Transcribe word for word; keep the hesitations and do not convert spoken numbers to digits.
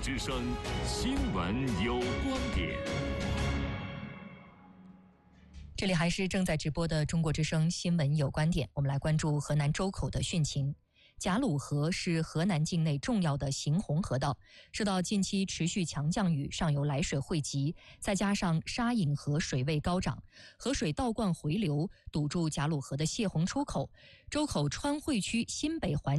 之声新闻有观点。 这里还是正在直播的中国之声新闻有观点，我们来关注河南周口的汛情。贾鲁河是河南境内重要的行洪河道，受到近期持续强降雨，上游来水汇集，再加上沙引河水位高涨，河水倒灌回流，堵住贾鲁河的泄洪出口。周口川汇区新北环